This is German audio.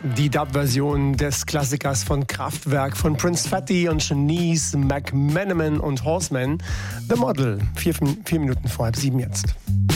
Die Dub-Version des Klassikers von Kraftwerk von Prince Fatty und Shanice McManaman und Horseman. The Model. 4 Minuten vor 7 jetzt.